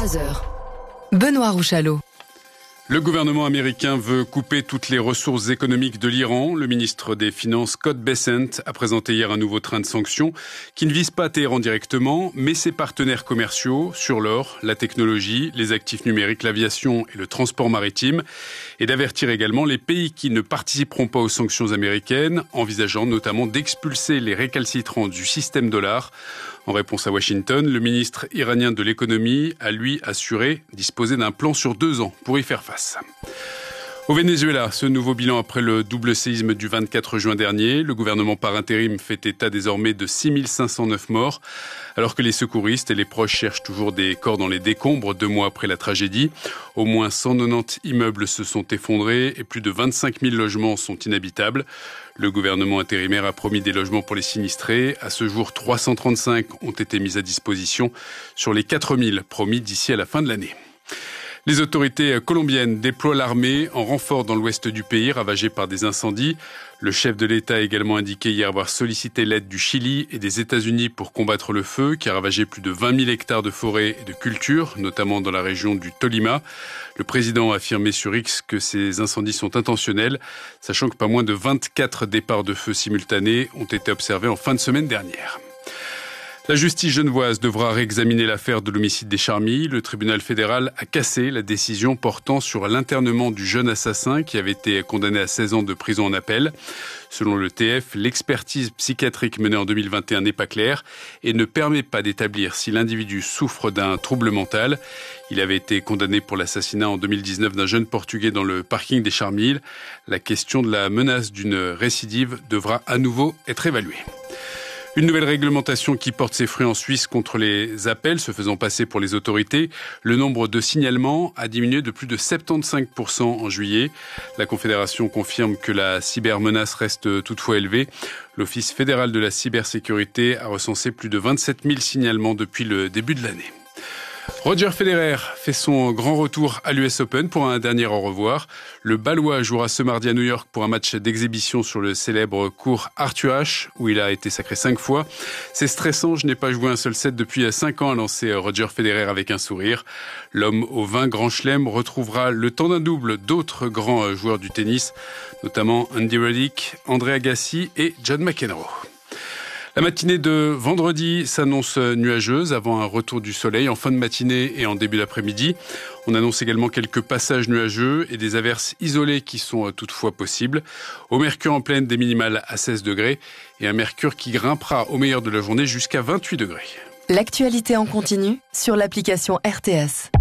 23h. Benoît Rouchalot. Le gouvernement américain veut couper toutes les ressources économiques de l'Iran. Le ministre des Finances, Scott Bessent, a présenté hier un nouveau train de sanctions qui ne vise pas Téhéran directement, mais ses partenaires commerciaux sur l'or, la technologie, les actifs numériques, l'aviation et le transport maritime. Et d'avertir également les pays qui ne participeront pas aux sanctions américaines, envisageant notamment d'expulser les récalcitrants du système dollar. En réponse à Washington, le ministre iranien de l'économie a lui assuré disposer d'un plan sur 2 ans pour y faire face. Au Venezuela, ce nouveau bilan après le double séisme du 24 juin dernier. Le gouvernement par intérim fait état désormais de 6509 morts, alors que les secouristes et les proches cherchent toujours des corps dans les décombres 2 mois après la tragédie. Au moins 190 immeubles se sont effondrés et plus de 25 000 logements sont inhabitables. Le gouvernement intérimaire a promis des logements pour les sinistrés. À ce jour, 335 ont été mis à disposition sur les 4000 promis d'ici à la fin de l'année. Les autorités colombiennes déploient l'armée en renfort dans l'ouest du pays, ravagé par des incendies. Le chef de l'État a également indiqué hier avoir sollicité l'aide du Chili et des États-Unis pour combattre le feu, qui a ravagé plus de 20 000 hectares de forêts et de cultures, notamment dans la région du Tolima. Le président a affirmé sur X que ces incendies sont intentionnels, sachant que pas moins de 24 départs de feu simultanés ont été observés en fin de semaine dernière. La justice genevoise devra réexaminer l'affaire de l'homicide des Charmilles. Le tribunal fédéral a cassé la décision portant sur l'internement du jeune assassin qui avait été condamné à 16 ans de prison en appel. Selon le TF, l'expertise psychiatrique menée en 2021 n'est pas claire et ne permet pas d'établir si l'individu souffre d'un trouble mental. Il avait été condamné pour l'assassinat en 2019 d'un jeune Portugais dans le parking des Charmilles. La question de la menace d'une récidive devra à nouveau être évaluée. Une nouvelle réglementation qui porte ses fruits en Suisse contre les appels se faisant passer pour les autorités. Le nombre de signalements a diminué de plus de 75% en juillet. La Confédération confirme que la cybermenace reste toutefois élevée. L'Office fédéral de la cybersécurité a recensé plus de 27 000 signalements depuis le début de l'année. Roger Federer fait son grand retour à l'US Open pour un dernier au revoir. Le Balois jouera ce mardi à New York pour un match d'exhibition sur le célèbre court Arthur Ashe, où il a été sacré 5 fois. C'est stressant, je n'ai pas joué un seul set depuis 5 ans, a lancé Roger Federer avec un sourire. L'homme aux 20 grands chelems retrouvera le temps d'un double d'autres grands joueurs du tennis, notamment Andy Roddick, André Agassi et John McEnroe. La matinée de vendredi s'annonce nuageuse avant un retour du soleil en fin de matinée et en début d'après-midi. On annonce également quelques passages nuageux et des averses isolées qui sont toutefois possibles. Au mercure en pleine, des minimales à 16 degrés et un mercure qui grimpera au meilleur de la journée jusqu'à 28 degrés. L'actualité en continu sur l'application RTS.